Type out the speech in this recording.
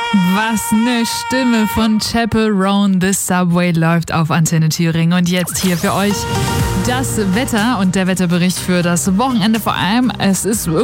Was ne Stimme von Chaperone. The Subway läuft auf Antenne Thüringen. Und jetzt hier für euch das Wetter und der Wetterbericht für das Wochenende vor allem. Es ist